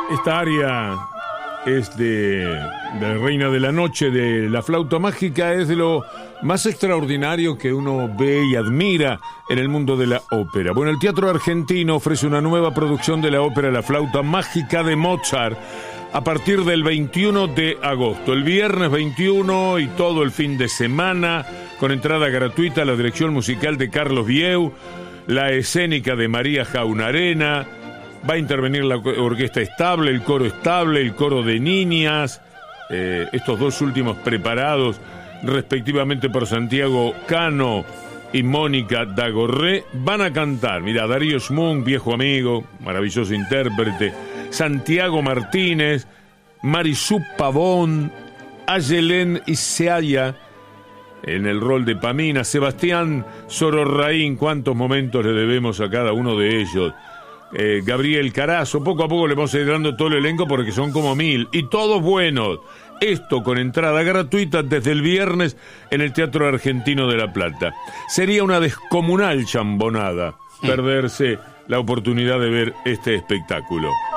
Esta área es de Reina de la Noche, de La Flauta Mágica, es de lo más extraordinario que uno ve y admira en el mundo de la ópera. Bueno, el Teatro Argentino ofrece una nueva producción de la ópera La Flauta Mágica de Mozart a partir del 21 de agosto. El viernes 21 y todo el fin de semana, con entrada gratuita, la dirección musical de Carlos Vieu, la escénica de María Jaunarena. Va a intervenir la orquesta estable, el coro de niñas, estos dos últimos preparados respectivamente por Santiago Cano y Mónica Dagorré, van a cantar. Mira, Darío Schmung, viejo amigo, maravilloso intérprete, Santiago Martínez, Marisú Pavón, Ayelén Iseaya en el rol de Pamina, Sebastián Sororraín, cuántos momentos le debemos a cada uno de ellos. Gabriel Carazo, poco a poco le vamos a ir dando todo el elenco porque son como 1000 y todos buenos. Esto con entrada gratuita desde el viernes en el Teatro Argentino de La Plata. Sería una descomunal chambonada perderse la oportunidad de ver este espectáculo.